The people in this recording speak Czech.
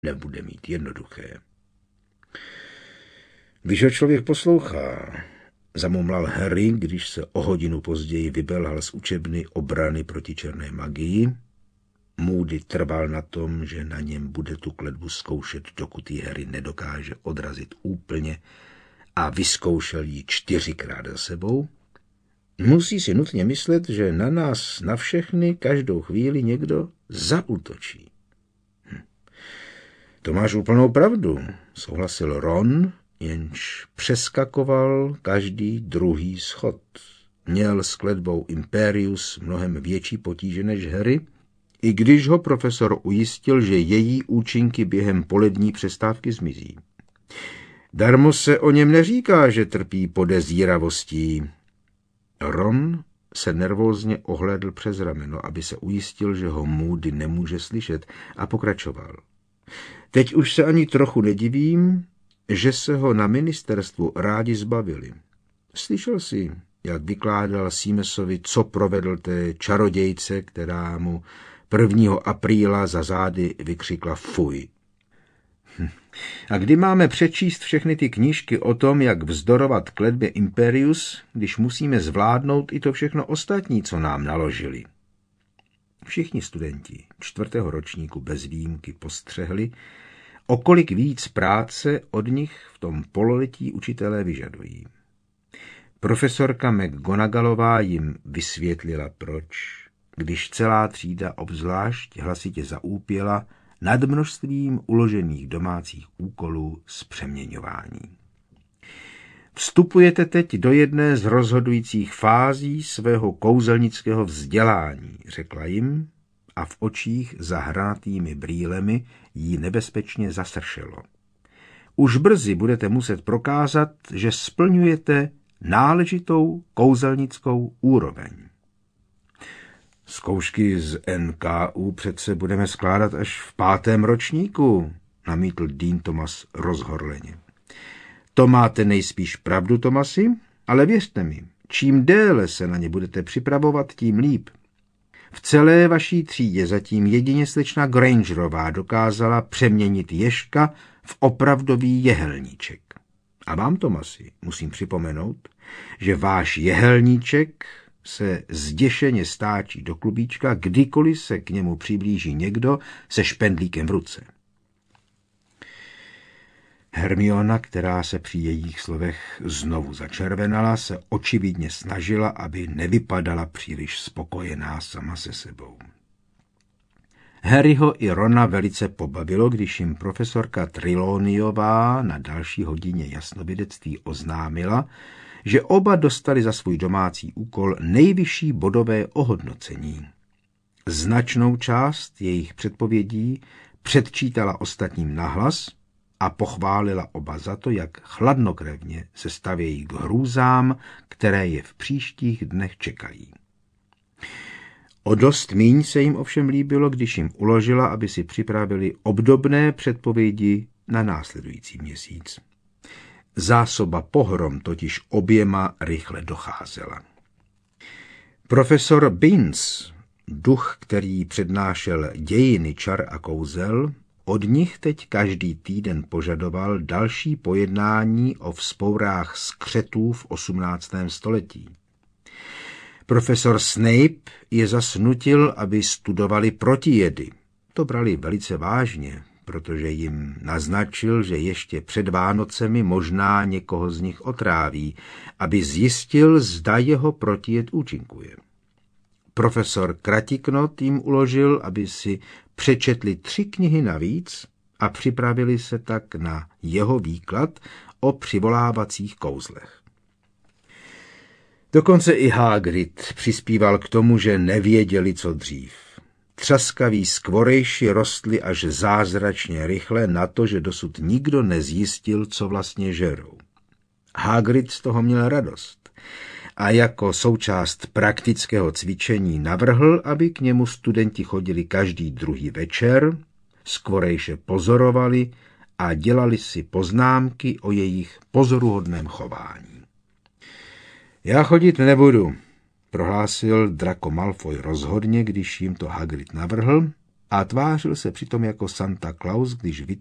nebude mít jednoduché. Když ho člověk poslouchá, zamumlal Harry, když se o hodinu později vybelhal z učebny obrany proti černé magii. Moody trval na tom, že na něm bude tu kletbu zkoušet, dokud ji Harry nedokáže odrazit úplně, a vyzkoušel ji 4krát za sebou. Musí si nutně myslet, že na nás, na všechny, každou chvíli někdo zaútočí. To máš úplnou pravdu, souhlasil Ron, jenž přeskakoval každý druhý schod. Měl s kletbou Imperius mnohem větší potíže než Harry, i když ho profesor ujistil, že její účinky během polední přestávky zmizí. Darmo se o něm neříká, že trpí podezíravostí. Ron se nervózně ohlédl přes rameno, aby se ujistil, že ho Moody nemůže slyšet, a pokračoval. Teď už se ani trochu nedivím, že se ho na ministerstvu rádi zbavili. Slyšel jsi, jak vykládal Seamusovi, co provedl té čarodějce, která mu 1. apríla za zády vykřikla fuj. A kdy máme přečíst všechny ty knížky o tom, jak vzdorovat kletbě Imperius, když musíme zvládnout i to všechno ostatní, co nám naložili? Všichni studenti 4. ročníku bez výjimky postřehli, o kolik víc práce od nich v tom pololetí učitelé vyžadují. Profesorka McGonagallová jim vysvětlila, proč, když celá třída obzvlášť hlasitě zaúpěla nad množstvím uložených domácích úkolů z přeměňování. Vstupujete teď do jedné z rozhodujících fází svého kouzelnického vzdělání, řekla jim, a v očích za hranatými brýlemi jí nebezpečně zasršelo. Už brzy budete muset prokázat, že splňujete náležitou kouzelnickou úroveň. Zkoušky z NKU přece budeme skládat až v 5. ročníku, namítl Dean Thomas rozhorleně. To máte nejspíš pravdu, Thomasi, ale věřte mi, čím déle se na ně budete připravovat, tím líp. V celé vaší třídě zatím jedině slečna Grangerová dokázala přeměnit ježka v opravdový jehelníček. A vám, Thomasi, musím připomenout, že váš jehelníček se zděšeně stáčí do klubíčka, kdykoliv se k němu přiblíží někdo se špendlíkem v ruce. Hermiona, která se při jejich slovech znovu začervenala, se očividně snažila, aby nevypadala příliš spokojená sama se sebou. Harryho i Rona velice pobavilo, když jim profesorka Trelawneyová na další hodině jasnovidectví oznámila, že oba dostali za svůj domácí úkol nejvyšší bodové ohodnocení. Značnou část jejich předpovědí předčítala ostatním nahlas a pochválila oba za to, jak chladnokrevně se stavějí k hrůzám, které je v příštích dnech čekají. O dost míň se jim ovšem líbilo, když jim uložila, aby si připravili obdobné předpovědi na následující měsíc. Zásoba pohrom totiž oběma rychle docházela. Profesor Binns, duch, který přednášel dějiny čar a kouzel, od nich teď každý týden požadoval další pojednání o vzpourách skřetů v 18. století. Profesor Snape je zas nutil, aby studovali protijedy. To brali velice vážně, protože jim naznačil, že ještě před Vánocemi možná někoho z nich otráví, aby zjistil, zda jeho protijed účinkuje. Profesor Kratiknot jim uložil, aby si přečetli 3 knihy navíc a připravili se tak na jeho výklad o přivolávacích kouzlech. Dokonce i Hagrid přispíval k tomu, že nevěděli, co dřív. Třaskaví skvorejši rostli až zázračně rychle na to, že dosud nikdo nezjistil, co vlastně žerou. Hagrid z toho měl radost a jako součást praktického cvičení navrhl, aby k němu studenti chodili každý druhý večer, skvorejše pozorovali a dělali si poznámky o jejich pozoruhodném chování. Já chodit nebudu, prohlásil Draco Malfoy rozhodně, když jim to Hagrid navrhl, a tvářil se přitom jako Santa Claus, když